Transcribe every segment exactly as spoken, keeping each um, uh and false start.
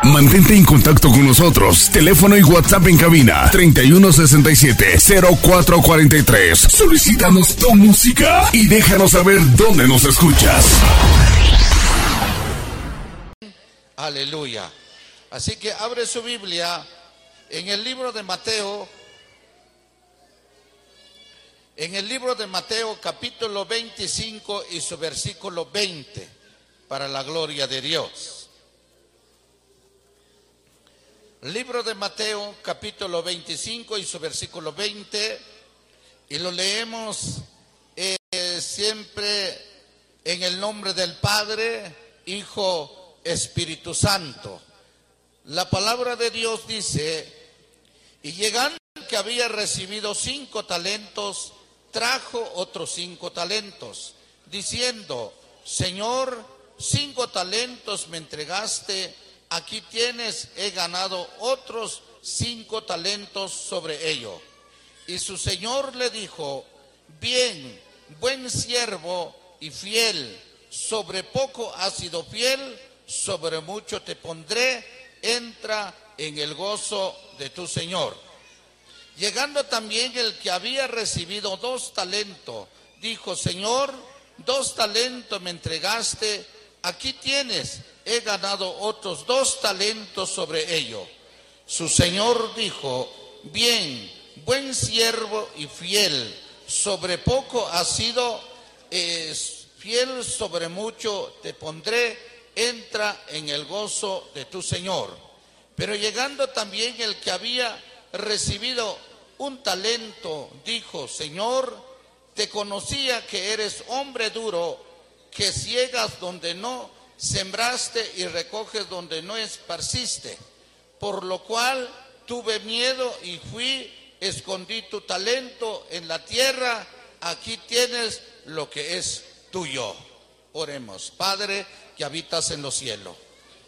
Mantente en contacto con nosotros. Teléfono y WhatsApp en cabina treinta y uno sesenta y siete, cero cuatro cuarenta y tres. Solicítanos tu música y déjanos saber dónde nos escuchas. Aleluya. Así que abre su Biblia en el libro de Mateo. En el libro de Mateo capítulo veinticinco y su versículo veinte, para la gloria de Dios. Libro de Mateo capítulo veinticinco y su versículo veinte, y lo leemos eh, siempre en el nombre del Padre, Hijo, Espíritu Santo. La palabra de Dios dice: y llegando el que había recibido cinco talentos, trajo otros cinco talentos, diciendo: Señor, cinco talentos me entregaste, aquí tienes, he ganado otros cinco talentos sobre ello. Y su señor le dijo: bien, buen siervo y fiel, sobre poco has sido fiel, sobre mucho te pondré, entra en el gozo de tu señor. Llegando también el que había recibido dos talentos, dijo: Señor, dos talentos me entregaste, aquí tienes, he ganado otros dos talentos sobre ello. Su señor dijo: bien, buen siervo y fiel, sobre poco has sido eh, fiel, sobre mucho te pondré, entra en el gozo de tu señor. Pero llegando también el que había recibido un talento, dijo: Señor, te conocía que eres hombre duro, que ciegas donde no sembraste y recoges donde no esparciste, por lo cual tuve miedo y fui, escondí tu talento en la tierra, aquí tienes lo que es tuyo. Oremos. Padre que habitas en los cielos,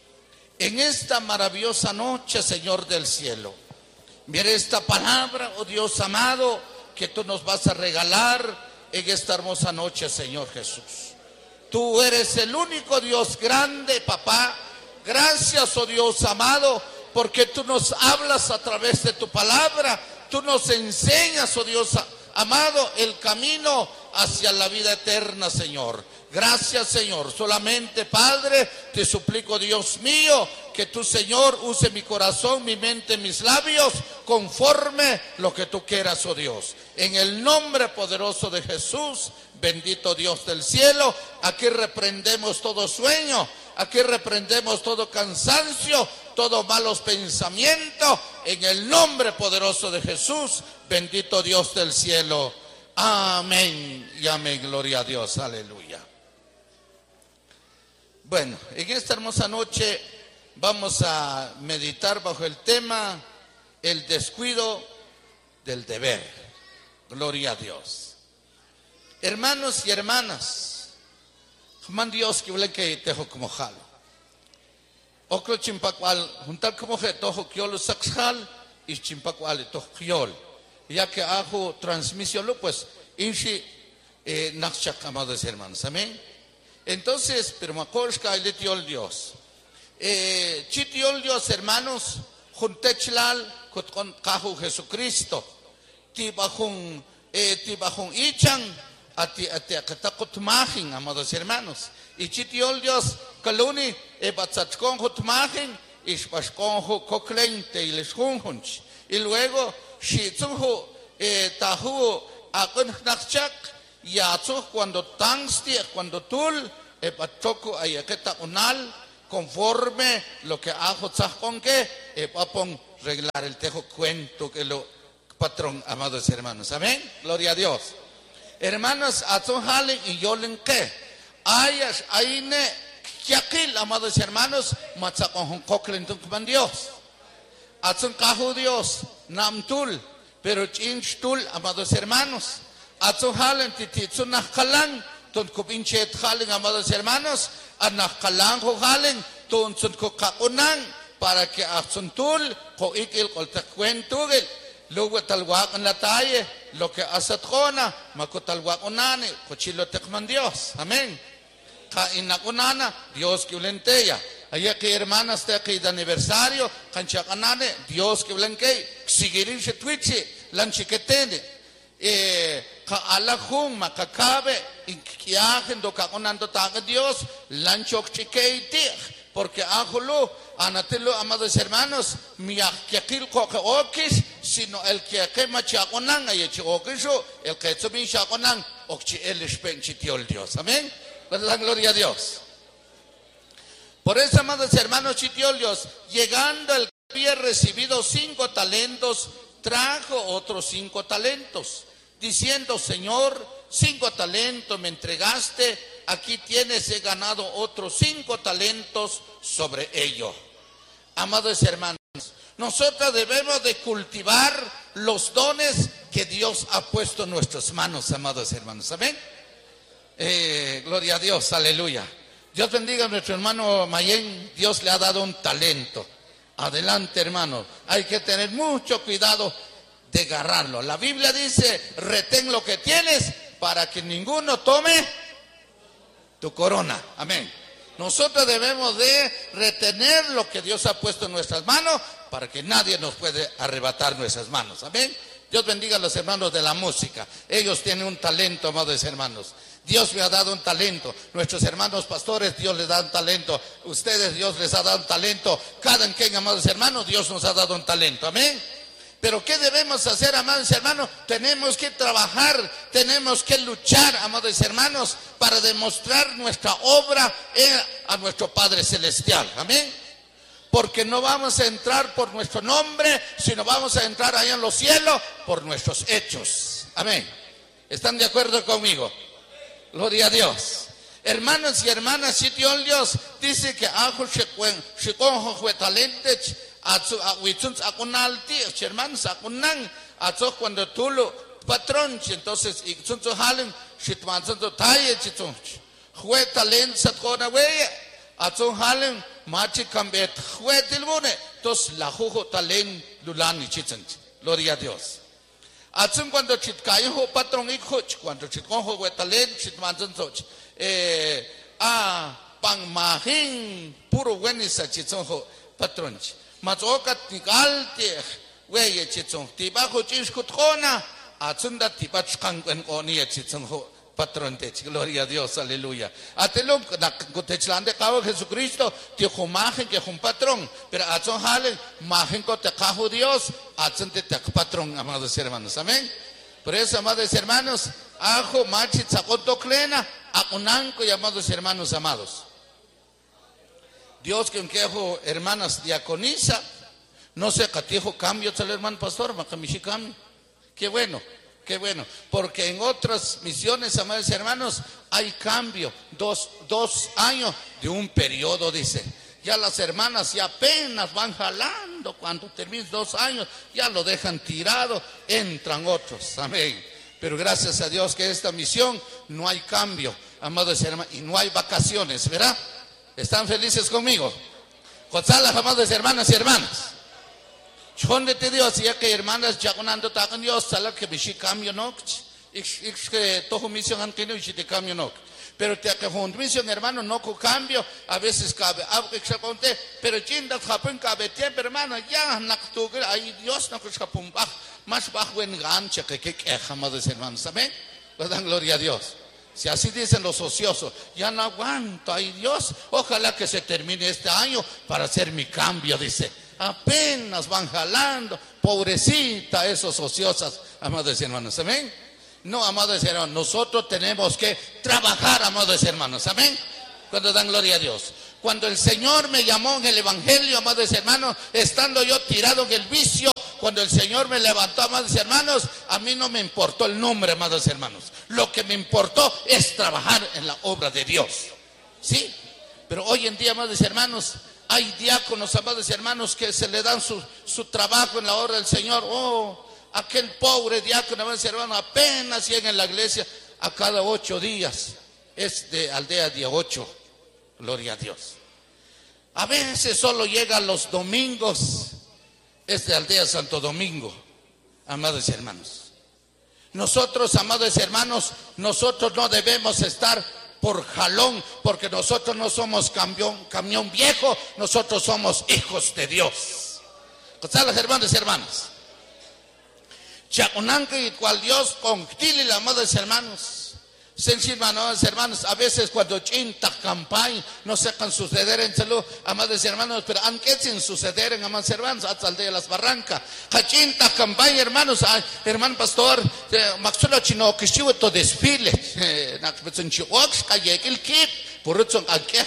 en esta maravillosa noche, Señor del cielo, mire esta palabra, oh Dios amado, que tú nos vas a regalar en esta hermosa noche, Señor Jesús. Tú eres el único Dios grande, papá. Gracias, oh Dios amado, porque tú nos hablas a través de tu palabra. Tú nos enseñas, oh Dios amado, el camino hacia la vida eterna, Señor. Gracias, Señor. Solamente, Padre, te suplico, Dios mío, que tu Señor use mi corazón, mi mente, mis labios, conforme lo que tú quieras, oh Dios. En el nombre poderoso de Jesús, bendito Dios del cielo, aquí reprendemos todo sueño, aquí reprendemos todo cansancio, todos malos pensamientos, en el nombre poderoso de Jesús, bendito Dios del cielo. Amén y amén, gloria a Dios, aleluya. Bueno, en esta hermosa noche vamos a meditar bajo el tema el descuido del deber. Gloria a Dios. Hermanos y hermanas, man Dios que huele que tejo como jalo. Oclo chimpacual, juntar como que tojo kiolo saxjal y chimpacual tojo kiol. Ya que hago transmisión, pues, inshi eh, nachak, amados hermanos, amén. Entonces, pero macorska el tiol Dios. Eh, chitiol Dios, hermanos, juntechlal con cajo Jesucristo. Tibajun, eh, tibajun ichan, ati ati akatakot majin, amados hermanos. Y chitiol Dios, kaluni, e batzachkon hutmajin, ishpashkon koklente y les junjunch. Y luego, si tú eh, tahu akun nachak, ya tú cuando tangsti, cuando tul, e pachoku ayaketa unal, conforme lo que hago con que, e papon reglar el tejo cuento que lo patrón, amados hermanos. Amén. Gloria a Dios. Hermanos, atun halen y yolen que, ayas, aine, kiakil, amados hermanos, matzakon koklen tung Dios. Atun kahu Dios, namtul, pero chinchtul, amados hermanos. Atun halen tititsun nakalan, ton kupinchet halen, amados hermanos, anakalan ho halen, ton sun kukakunan, para que asuntul, ko ikil kol takwentugil, luego talwakan la taye, lo que asatkona, makotalwakunane, kochilo tekman Dios. Amén. Kainakunana, Dios que ulenteya. Allá que hermanas de aquí de aniversario, canchacanane, Dios que blanque, seguir se twitche, lanchiquetene, eh, ka alajun, macacabe, inquiajen do caconando taga Dios, lanchok chiqueite, porque ajolo, anatelo, amados hermanos, mi aquil coque okis, sino el que quema chaconan, y okiso, el que subin chaconan, okchi el espenchitiol Dios, amén, la gloria a Dios. Por eso, amados hermanos chitiolios, llegando el que había recibido cinco talentos, trajo otros cinco talentos, diciendo, Señor, cinco talentos me entregaste, aquí tienes, he ganado otros cinco talentos sobre ello. Amados hermanos, nosotros debemos de cultivar los dones que Dios ha puesto en nuestras manos, amados hermanos, ¿amén? Eh, gloria a Dios, aleluya. Dios bendiga a nuestro hermano Mayén, Dios le ha dado un talento. Adelante, hermano, hay que tener mucho cuidado de agarrarlo. La Biblia dice, retén lo que tienes para que ninguno tome tu corona, amén. Nosotros debemos de retener lo que Dios ha puesto en nuestras manos para que nadie nos puede arrebatar nuestras manos, amén. Dios bendiga a los hermanos de la música, ellos tienen un talento, amados hermanos. Dios me ha dado un talento, nuestros hermanos pastores, Dios les da un talento, ustedes, Dios les ha dado un talento, cada quien, amados hermanos, Dios nos ha dado un talento, amén. Pero ¿qué debemos hacer, amados hermanos? Tenemos que trabajar, tenemos que luchar, amados hermanos, para demostrar nuestra obra a nuestro Padre Celestial, amén. Porque no vamos a entrar por nuestro nombre, sino vamos a entrar allá en los cielos por nuestros hechos, amén. ¿Están de acuerdo conmigo? Gloria a Dios. Hermanos y hermanas, si Dios dice que ajo shikonjo fue talente, hermanos, acunan, cuando tú lo patrón, entonces, fue talento, satcona weye, atson halen, machi cambet, fue tilbune, entonces la jujo talent lulani chichen. Gloria a Dios. Atsun cuando chitcayo ho patrón y coach, cuando chitconjo huetalen, chitmanzan soch, eh, ah, pang mahin, puro buenisa chitzonjo patrón. Mazokat nicalte, weye chitzon, tibajo chiscutrona, atsun da tibach kanguen onia chitzonjo patrón de gloria a Dios, aleluya. Atelum, na kutechlande cabo Jesucristo, tío magen que es un patrón, pero atson halen, magen ko te cajo Dios, atson te te patrón, amados hermanos, amén. Por eso, amados hermanos, ajo machi tzakoto klena, akunanco y amados hermanos amados. Dios que un quejo hermanas diaconisa, no sé, catijo cambio, tal hermano pastor, macamishi cambio. Qué bueno. Qué bueno, porque en otras misiones, amados hermanos, hay cambio, dos, dos años de un periodo, dice. Ya las hermanas ya apenas van jalando, cuando terminen dos años, ya lo dejan tirado, entran otros, amén. Pero gracias a Dios que esta misión no hay cambio, amados hermanos, y no hay vacaciones, ¿verdad? ¿Están felices conmigo? González, amados hermanas y hermanas. Chonde te Dios, ya que hermanas ya conando tacan Dios, sala que bishi cambio no, ich que todo misión han tenido y te cambio no. Pero te que junto misión hermano no con cambio, a veces cabe, algo que se conté, pero chinda japón cabe tiempo hermano, ya naktu que ay Dios no que japón baj, más bajo en gancha que que que amados hermanos, amén. Le dan gloria a Dios. Si así dicen los ociosos, ya no aguanto, ay Dios, ojalá que se termine este año para hacer mi cambio, dice. Apenas van jalando, pobrecita esos ociosas, amados hermanos, amén. No, amados hermanos, nosotros tenemos que trabajar, amados hermanos, amén. Cuando dan gloria a Dios. Cuando el Señor me llamó en el Evangelio, amados hermanos, estando yo tirado en el vicio, cuando el Señor me levantó, amados hermanos, a mí no me importó el nombre, amados hermanos. Lo que me importó es trabajar en la obra de Dios. ¿Sí? Pero hoy en día, amados hermanos, hay diáconos, amados hermanos, que se le dan su, su trabajo en la obra del Señor. Oh, aquel pobre diácono, amados hermanos, apenas llega en la iglesia a cada ocho días. Es de aldea día ocho. Gloria a Dios. A veces solo llega los domingos. Es de aldea Santo Domingo, amados hermanos. Nosotros, amados hermanos, nosotros no debemos estar por jalón, porque nosotros no somos camión, camión viejo, nosotros somos hijos de Dios. ¿Sabes, hermanos y hermanas? Chaconanca y cual Dios con Tili, amados hermanos. Sencillo, amados hermanos, a veces cuando chinta campaña no sepan suceder en salud, amados hermanos, pero aunque sin suceder en amados hermanos, hasta de las barrancas, chinta campaña, hermanos, ay, hermano pastor, maxulo chino que chivo to desfile, na petson chiox calle el kit, por eso aquí,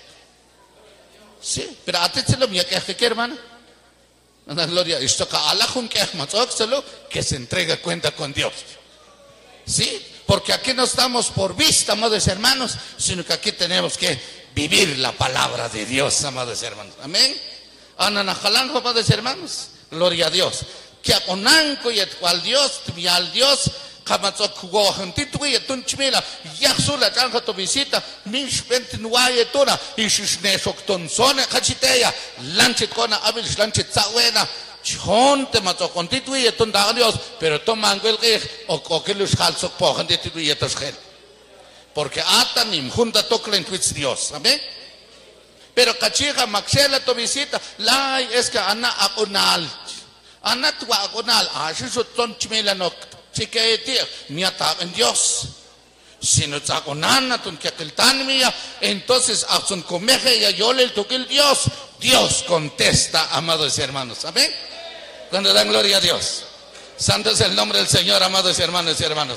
sí, pero a ti se lo mía que que hermano, la gloria, esto que Allah con que que se entrega cuenta con Dios, sí. Porque aquí no estamos por vista, amados hermanos, sino que aquí tenemos que vivir la palabra de Dios, amados hermanos. Amén. Ananajalanjo, amados hermanos. Gloria a Dios. Que aconanco y al Dios, y al Dios, kamatzok gohantitui y tunchmila, yaxula chanja tu visita, mish ventinuaye tuna, y shishnesok tonsone kachiteya, lanchit kona abil, lanchit zawena. Chonte mato constituye ton da Dios, pero toman el que o que los halsos po constituye tos gen. Porque atanim junta toclen quits Dios, amén. Pero cachiga maxela to visita, la es que ana aconal. Ana tu aconal, así so ton chimela no chiquete, ni ata en Dios. Si no está con Ana, que aquel mía, entonces a son comeje y a yo le toque el Dios. Dios contesta, amados hermanos, amén. Cuando dan gloria a Dios. Santo es el nombre del Señor, amados hermanos y hermanos.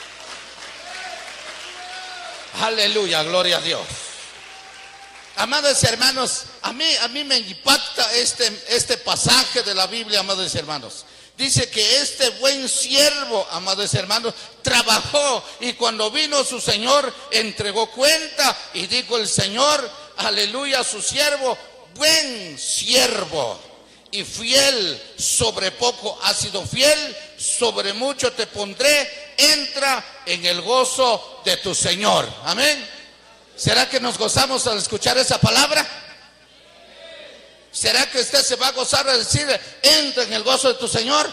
Aleluya, gloria a Dios. Amados hermanos, a mí, a mí me impacta este, este pasaje de la Biblia, amados hermanos. Dice que este buen siervo, amados hermanos, trabajó y cuando vino su Señor entregó cuenta y dijo el Señor, aleluya, a su siervo, buen siervo y fiel, sobre poco has sido fiel, sobre mucho te pondré, entra en el gozo de tu Señor. Amén. ¿Será que nos gozamos al escuchar esa palabra? ¿Será que usted se va a gozar al decir, entra en el gozo de tu Señor?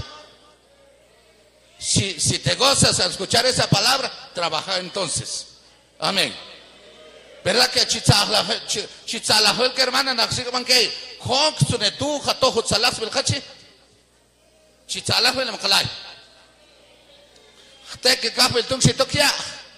Si, si te gozas al escuchar esa palabra, trabaja entonces. Amén. ¿Verdad que chitzalajol que hermana naxigaban que hok sunetu jato hutzalas belhachi? Chitzalajol la makalay. Te que capo el tung sitokia.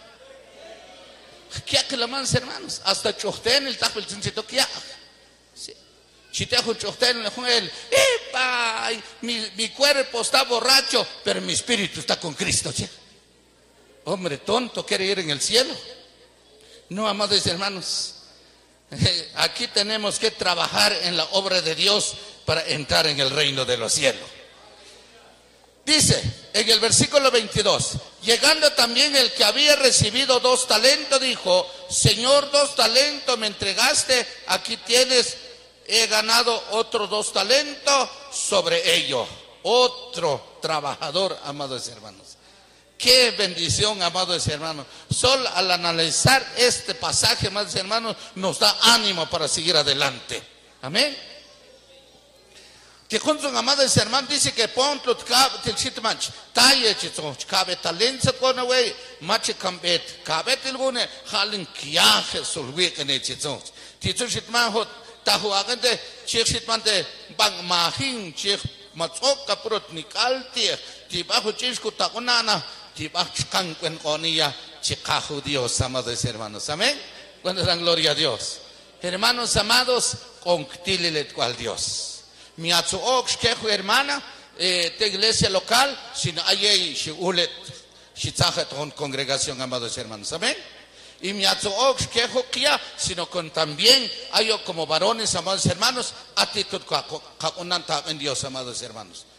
¿Qué que la mans hermanos? Hasta chochten el tapo el tung sitokia. Si te hago chochten le juel, ¡epa! Mi, mi cuerpo está borracho, pero mi espíritu está con Cristo. ¿Sí? Hombre tonto, quiere ir en el cielo. No, amados hermanos, aquí tenemos que trabajar en la obra de Dios para entrar en el reino de los cielos. Dice en el versículo veintidós, llegando también el que había recibido dos talentos, dijo, Señor, dos talentos me entregaste, aquí tienes, he ganado otros dos talentos sobre ello. Otro trabajador, amados hermanos. Qué bendición, amados hermanos. Solo al analizar este pasaje, amados hermanos, nos da ánimo para seguir adelante. Amén. Que con sus amados hermanos dice que ponto til sitmanch taye chito cabe talento con away mache cambet cabe tilgune halin kiaje sulwi kene chito tito sitman hot tahu agende chik sitman de bang mahin chik matsok kaprot nikalti tibahu chisku takunana tibach kankwen konia chikahu Dios, amados hermanos. Amén. Cuando dan gloria a Dios. Hermanos amados, conctílele cual Dios. Mi atsuok kejo hermana de iglesia local, sino hay si ulet si taja con congregación, amados hermanos. Amén. Y mi atsuok kejo kia, sino con también hay como varones, amados hermanos, actitud kakunanta en Dios, amados hermanos.